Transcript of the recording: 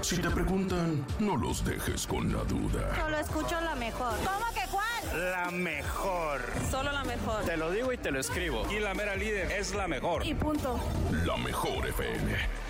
Si te preguntan, no los dejes con la duda. Solo escucho la mejor. ¿Cómo que cuál? La mejor. Solo la mejor. Te lo digo y te lo escribo. Y la mera líder es la mejor. Y punto. La Mejor FM.